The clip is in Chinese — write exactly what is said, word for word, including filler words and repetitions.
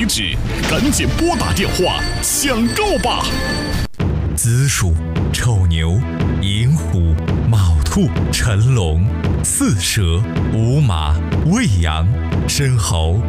地址，赶紧拨打电话抢购吧！ 子鼠、丑牛、寅虎、卯兔、辰龙、巳蛇、午马、未羊、申猴、